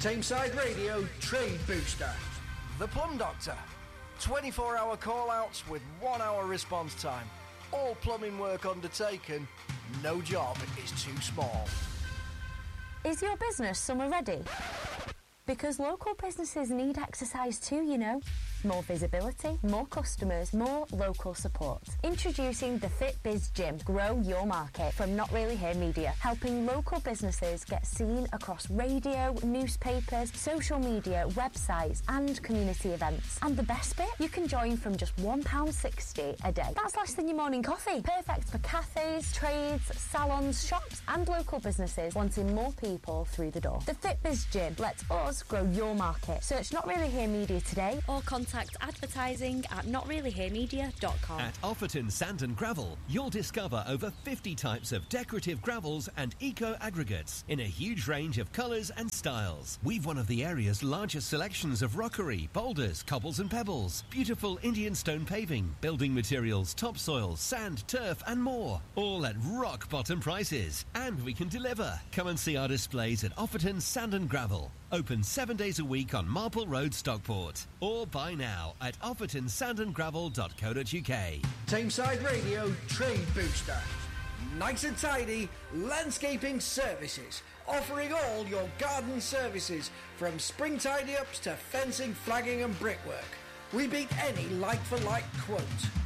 Tameside Radio Trade Booster. The Plum Doctor. 24-hour call-outs with 1 hour response time. All plumbing work undertaken. No job is too small. Is your business summer ready? Because local businesses need exercise too, you know. More visibility, more customers, more local support. Introducing the FitBiz Gym. Grow your market from Not Really Here Media, helping local businesses get seen across radio, newspapers, social media, websites and community events. And the best bit? You can join from just £1.60 a day. That's less than your morning coffee. Perfect for cafes, trades, salons, shops and local businesses wanting more people through the door. The FitBiz Gym lets us grow your market. Search Not Really Here Media today or contact advertising at notreallyheremedia.com. At Offerton Sand and Gravel, you'll discover over 50 types of decorative gravels and eco-aggregates in a huge range of colours and styles. We've one of the area's largest selections of rockery, boulders, cobbles and pebbles, beautiful Indian stone paving, building materials, topsoil, sand, turf and more. All at rock-bottom prices. And we can deliver. Come and see our displays at Offerton Sand and Gravel. Open 7 days a week on Marple Road, Stockport. Or buy now at offertonsandandgravel.co.uk. Tameside Radio Trade Booster. Nice and tidy landscaping services, offering all your garden services from spring tidy-ups to fencing, flagging and brickwork. We beat any like-for-like quote.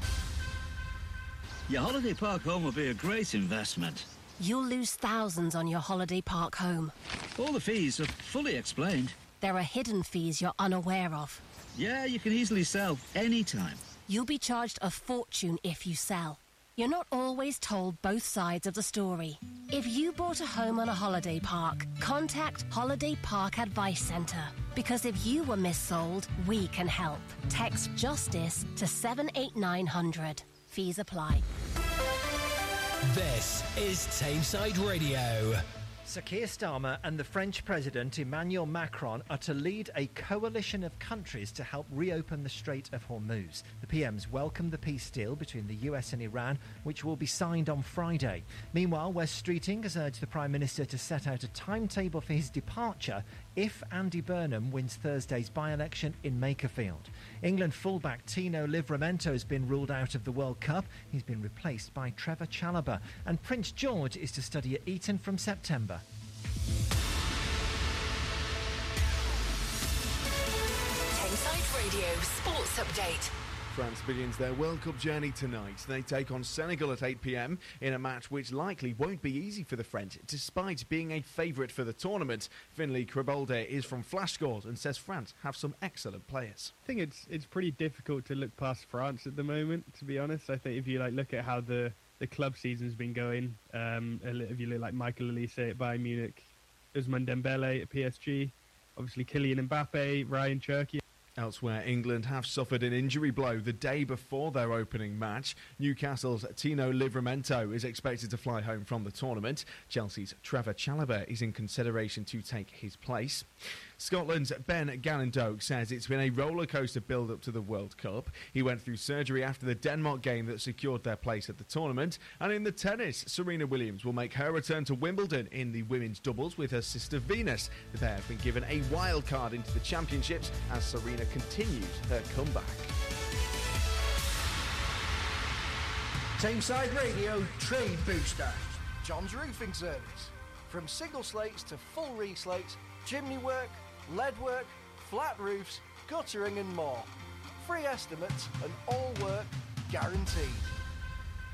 Your holiday park home will be a great investment. You'll lose thousands on your holiday park home. All the fees are fully explained. There are hidden fees you're unaware of. Yeah, you can easily sell anytime. You'll be charged a fortune if you sell. You're not always told both sides of the story. If you bought a home on a holiday park, contact Holiday Park Advice Centre. Because if you were missold, we can help. Text JUSTICE to 78900. Fees apply. This is Tameside Radio. Sir Keir Starmer and the French President Emmanuel Macron are to lead a coalition of countries to help reopen the Strait of Hormuz. The PMs welcomed the peace deal between the US and Iran, which will be signed on Friday. Meanwhile, Wes Streeting has urged the Prime Minister to set out a timetable for his departure if Andy Burnham wins Thursday's by-election in Makerfield. England fullback Tino Livramento has been ruled out of the World Cup. He's been replaced by Trevor Chalobah. And Prince George is to study at Eton from September. Tameside Radio Sports Update. France begins their World Cup journey tonight. They take on Senegal at 8 p.m. in a match which likely won't be easy for the French, despite being a favourite for the tournament. Finlay Kribolde is from Flash Scores and says France have some excellent players. I think it's pretty difficult to look past France at the moment, to be honest. I think if you look at how the club season's been going, if you look like Michael Olise at Bayern Munich, Ousmane Dembele at PSG, obviously Kylian Mbappe, Ryan Cherki. Elsewhere, England have suffered an injury blow the day before their opening match. Newcastle's Tino Livramento is expected to fly home from the tournament. Chelsea's Trevor Chalobah is in consideration to take his place. Scotland's Ben Gannon-Doak says it's been a rollercoaster build-up to the World Cup. He went through surgery after the Denmark game that secured their place at the tournament. And in the tennis, Serena Williams will make her return to Wimbledon in the women's doubles with her sister Venus. The pair have been given a wild card into the championships as Serena continues her comeback. Tameside Radio Trade Booster. John's Roofing Service. From single slates to full re-slates, chimney work, lead work, flat roofs, guttering and more. Free estimates and all work guaranteed.